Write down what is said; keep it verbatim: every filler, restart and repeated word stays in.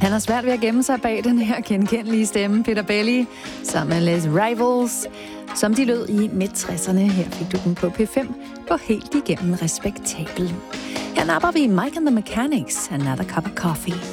Han har svært ved at gemme sig bag den her genkendelige stemme, Peter Belli, sammen med Les Rivals, som de lød i midt tresserne. Her fik du den på P fem på helt igennem respektabel. Her napper vi Mike and the Mechanics, Another Cup of Coffee.